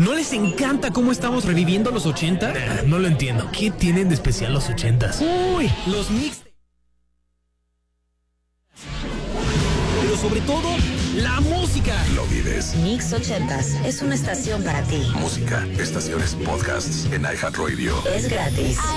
¿No les encanta cómo estamos reviviendo los 80? No lo entiendo. ¿Qué tienen de especial los 80s? Uy, los mix. Pero sobre todo, la música. Lo vives. Mix 80s es una estación para ti. Música, estaciones, podcasts en iHeartRadio. Es gratis.